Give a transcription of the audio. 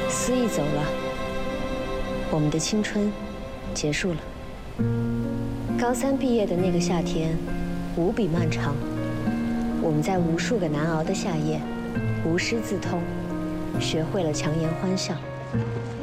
思义走了，我们的青春结束了。高三毕业的那个夏天，无比漫长。我们在无数个难熬的夏夜，无师自通，学会了强颜欢笑。